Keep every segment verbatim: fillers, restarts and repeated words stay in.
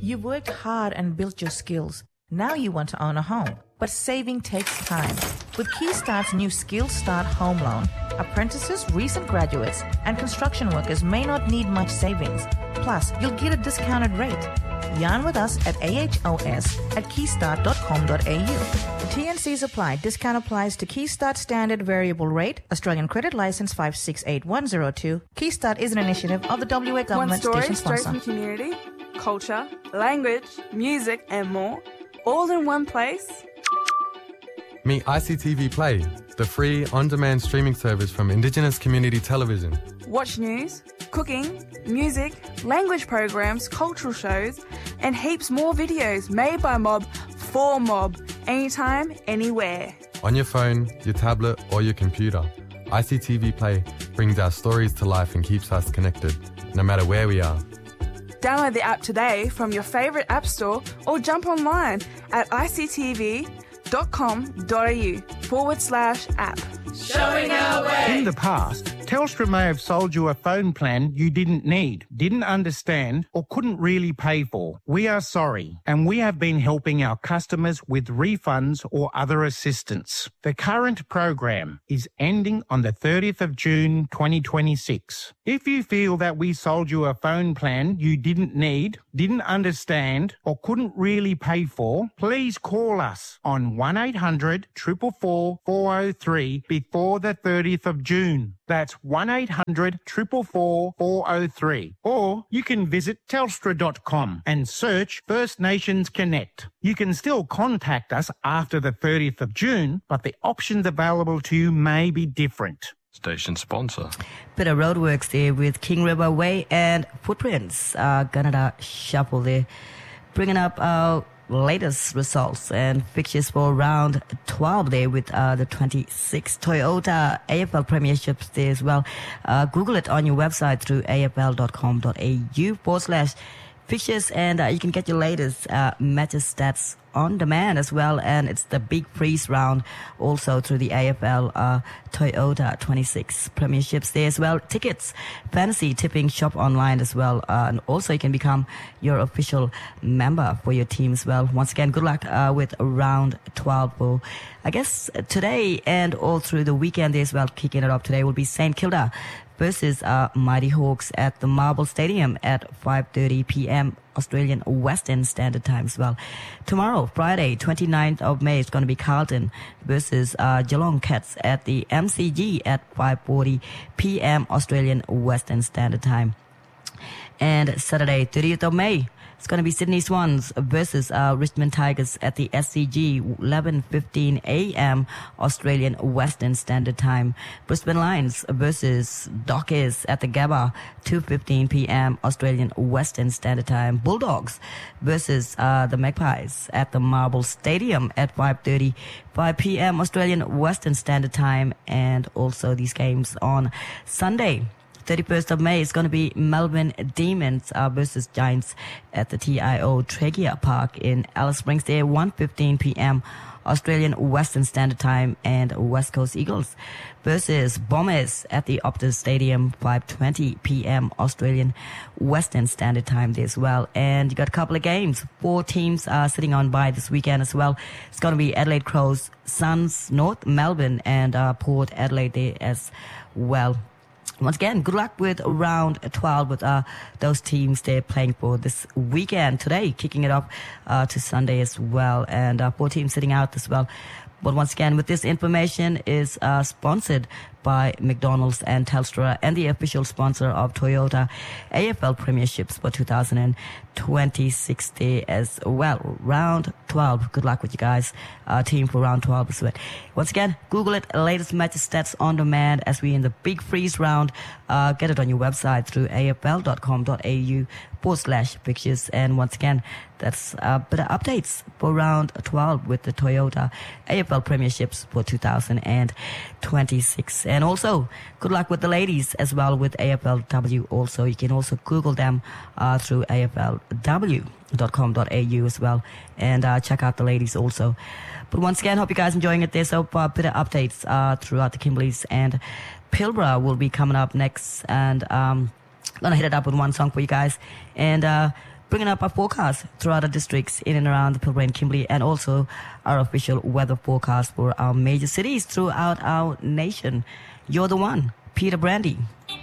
You've worked hard and built your skills. Now you want to own a home. But saving takes time. With Keystart's new Skill Start Home Loan, apprentices, recent graduates, and construction workers may not need much savings. Plus, you'll get a discounted rate. Yarn with us at ahos at keystart dot com dot a u. T N Cs apply. Discount applies to Keystart Standard Variable Rate, Australian Credit License five six eight one zero two. Keystart is an initiative of the W A Government One story, Station straight Sponsor. from community, culture, language, music and more, all in one place. Meet I C T V Play, the free on-demand streaming service from Indigenous Community Television. Watch news, cooking, music, language programs, cultural shows, and heaps more videos made by Mob for Mob, anytime, anywhere. On your phone, your tablet or your computer, I C T V Play brings our stories to life and keeps us connected, no matter where we are. Download the app today from your favourite app store or jump online at ictv.com.au forward slash app. Showing our way. In the past, Telstra may have sold you a phone plan you didn't need, didn't understand, or couldn't really pay for. We are sorry, and we have been helping our customers with refunds or other assistance. The current program is ending on the thirtieth of June twenty twenty-six. If you feel that we sold you a phone plan you didn't need, didn't understand, or couldn't really pay for, please call us on one eight hundred, four four four, four oh three before the thirtieth of June. That's one eight hundred, four four four, four oh three. Or you can visit telstra dot com and search First Nations Connect. You can still contact us after the thirtieth of June, but the options available to you may be different. Station sponsor. Bit of roadworks there with King River Way and Footprints. Uh, Canada Shuffle there. Bringing up our latest results and fixtures for round twelve there with uh, the twenty-six Toyota A F L Premierships there as well. Uh, Google it on your website through afl.com.au forward slash fixtures, and uh, you can get your latest uh, matches stats on demand as well. And it's the big freeze round also through the A F L uh, Toyota twenty-six Premierships there as well. Tickets, fantasy tipping, shop online as well. Uh, and also you can become your official member for your team as well. Once again, good luck uh, with round twelve for, I guess, today and all through the weekend there as well. Kicking it up today will be Saint Kilda versus uh, Mighty Hawks at the Marble Stadium at five thirty p.m. Australian Western Standard Time as well. Tomorrow, Friday, twenty-ninth of May, it's going to be Carlton versus uh, Geelong Cats at the M C G at five forty p.m. Australian Western Standard Time. And Saturday, thirtieth of May, it's going to be Sydney Swans versus uh, Richmond Tigers at the S C G, eleven fifteen a.m. Australian Western Standard Time. Brisbane Lions versus Dockers at the Gabba, two fifteen p.m. Australian Western Standard Time. Bulldogs versus uh, the Magpies at the Marble Stadium at five thirty-five p.m. Australian Western Standard Time. And also these games on Sunday, thirty-first of May, is going to be Melbourne Demons uh, versus Giants at the T I O Tregear Park in Alice Springs there, one fifteen p.m. Australian Western Standard Time. And West Coast Eagles versus Bombers at the Optus Stadium, five twenty p.m. Australian Western Standard Time there as well. And you got a couple of games. Four teams are sitting on bye this weekend as well. It's going to be Adelaide Crows, Suns, North Melbourne, and uh, Port Adelaide there as well. Once again, good luck with round twelve with uh, those teams they're playing for this weekend. Today, kicking it off uh, to Sunday as well. And uh, four teams sitting out as well. But once again, with this information is uh, sponsored by McDonald's and Telstra, and the official sponsor of Toyota A F L Premierships for two thousand twenty-six day as well. Round twelve. Good luck with you guys. Uh, team for round twelve as well. Once again, Google it. Latest match stats on demand as we in the big freeze round. Uh, get it on your website through afl.com.au forward slash pictures. And once again, that's uh, bit of updates for round twelve with the Toyota A F L Premierships for two thousand twenty-six. And also, good luck with the ladies as well with A F L W. Also, you can also Google them uh, through A F L W dot com dot a u as well, and uh, check out the ladies also. But once again, hope you guys enjoying it there. So a bit of updates uh, throughout the Kimberleys, and Pilbara will be coming up next, and um, gonna hit it up with one song for you guys. And uh, bringing up our forecast throughout the districts in and around the Pilbara and Kimberley, and also our official weather forecast for our major cities throughout our nation. You're the one, Peter Brandy.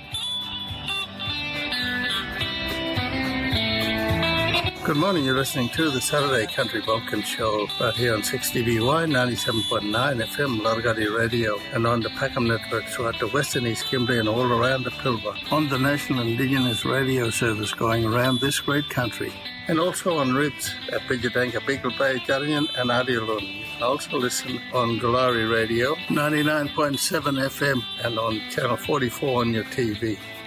Good morning, you're listening to the Saturday Country Bumpkin Show right here on six D B Y ninety-seven point nine F M, Largadi Radio, and on the Packham Network throughout the Western East Kimberley and all around the Pilbara, on the National Indigenous Radio Service going around this great country, and also on R I B S at Bijadanka, Beagle Bay, Jarian, and Adialun. You can also listen on Galari Radio, ninety-nine point seven F M, and on Channel forty-four on your T V.